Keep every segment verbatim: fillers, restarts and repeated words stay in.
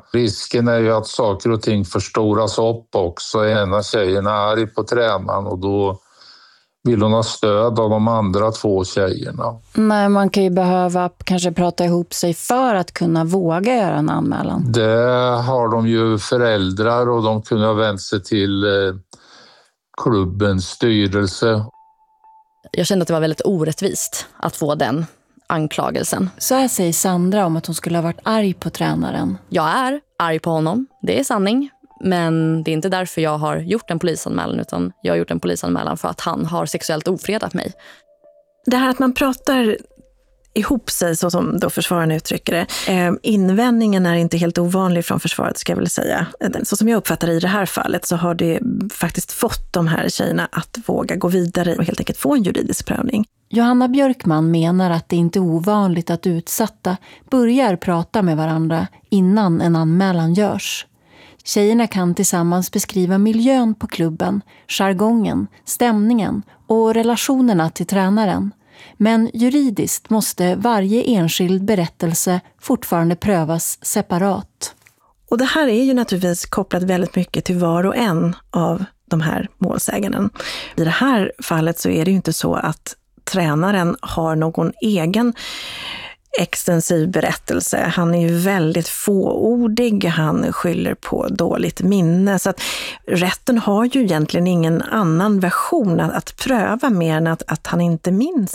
Risken är ju att saker och ting förstoras upp också. Ena tjejen är arg på tränaren och då vill hon ha stöd av de andra två tjejerna. Nej, man kan ju behöva kanske prata ihop sig för att kunna våga göra en anmälan. Det har de ju föräldrar och de kunde ha vänt sig till eh, klubbens styrelse. Jag kände att det var väldigt orättvist att få den anklagelsen. Så här säger Sandra om att hon skulle ha varit arg på tränaren. Jag är arg på honom, det är sanning. Men det är inte därför jag har gjort en polisanmälan, utan jag har gjort en polisanmälan för att han har sexuellt ofredat mig. Det här att man pratar ihop sig, så som då försvararen uttrycker det. Eh, invändningen är inte helt ovanlig från försvaret, ska jag väl säga. Så som jag uppfattar det i det här fallet så har det faktiskt fått de här tjejerna att våga gå vidare och helt enkelt få en juridisk prövning. Johanna Björkman menar att det inte är ovanligt att utsatta börjar prata med varandra innan en anmälan görs. Tjejerna kan tillsammans beskriva miljön på klubben, jargongen, stämningen och relationerna till tränaren. Men juridiskt måste varje enskild berättelse fortfarande prövas separat. Och det här är ju naturligtvis kopplat väldigt mycket till var och en av de här målsäganden. I det här fallet så är det ju inte så att tränaren har någon egen extensiv berättelse. Han är ju väldigt fåordig, han skyller på dåligt minne. Så att rätten har ju egentligen ingen annan version att, att pröva mer än att, att han inte minns.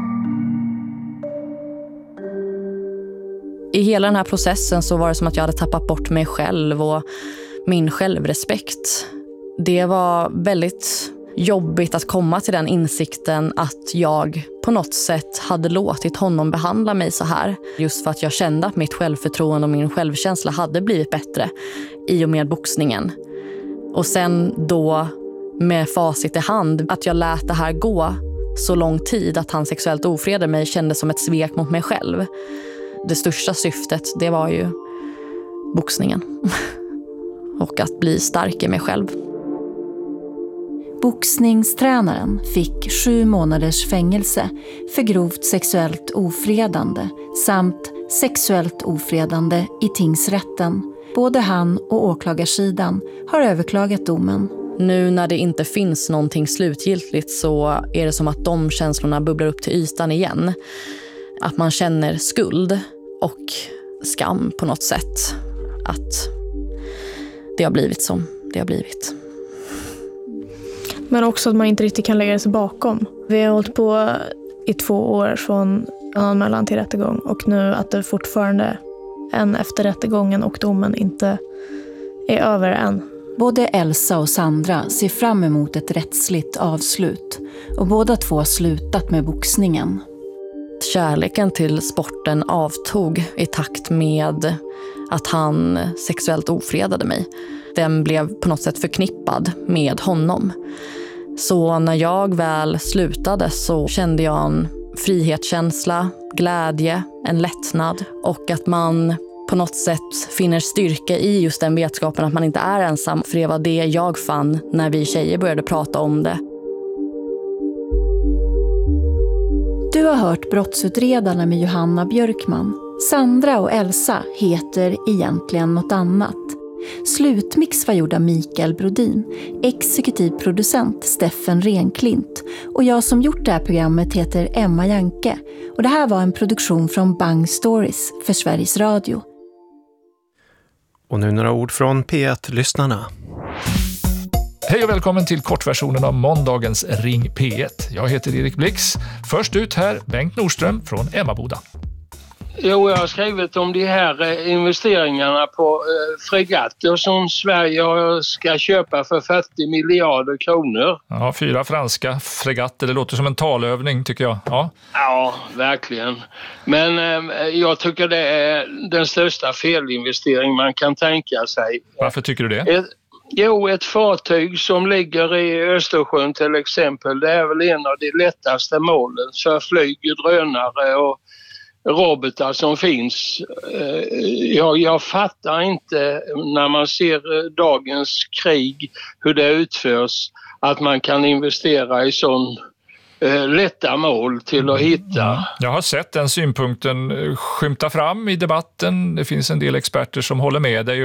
I hela den här processen så var det som att jag hade tappat bort mig själv och min självrespekt. Det var väldigt jobbigt att komma till den insikten att jag på något sätt hade låtit honom behandla mig så här. Just för att jag kände att mitt självförtroende och min självkänsla hade blivit bättre i och med boxningen. Och sen då med facit i hand att jag lät det här gå så lång tid att han sexuellt ofredade mig kändes som ett svek mot mig själv. Det största syftet, det var ju boxningen. Och att bli stark i mig själv. Boxningstränaren fick sju månaders fängelse för grovt sexuellt ofredande samt sexuellt ofredande i tingsrätten. Både han och åklagarsidan har överklagat domen. Nu när det inte finns någonting slutgiltigt så är det som att de känslorna bubblar upp till ytan igen. Att man känner skuld och skam på något sätt. Att det har blivit som det har blivit. Men också att man inte riktigt kan lägga sig bakom. Vi har hållit på i två år från anmälan till rättegång. Och nu att det fortfarande än efter rättegången och domen inte är över än. Både Elsa och Sandra ser fram emot ett rättsligt avslut. Och båda två har slutat med boxningen. Kärleken till sporten avtog i takt med att han sexuellt ofredade mig. Den blev på något sätt förknippad med honom. Så när jag väl slutade så kände jag en frihetskänsla, glädje, en lättnad. Och att man på något sätt finner styrka i just den vetskapen att man inte är ensam. För det var det jag fann när vi tjejer började prata om det. Du har hört Brottsutredarna med Johanna Björkman. Sandra och Elsa heter egentligen något annat. Slutmix var gjord av Mikael Brodin, exekutiv producent Steffen Renklint och jag som gjort det här programmet heter Emma Janke och det här var en produktion från Bang Stories för Sveriges Radio. Och nu några ord från P ett-lyssnarna. Hej och välkommen till kortversionen av måndagens Ring P ett. Jag heter Erik Blix. Först ut här Bengt Nordström från Emmaboda. Jo, jag har skrivit om de här investeringarna på eh, fregatter som Sverige ska köpa för fyrtio miljarder kronor. Ja, fyra franska fregatter. Det låter som en talövning tycker jag. Ja, ja verkligen. Men eh, jag tycker det är den största felinvestering man kan tänka sig. Varför tycker du det? Ett, jo, ett fartyg som ligger i Östersjön till exempel, det är väl en av de lättaste målen för flyg, drönare och robotar som finns. Jag, jag fattar inte när man ser dagens krig hur det utförs att man kan investera i sån eh, lätta mål till att hitta. Jag har sett den synpunkten skymta fram i debatten. Det finns en del experter som håller med dig.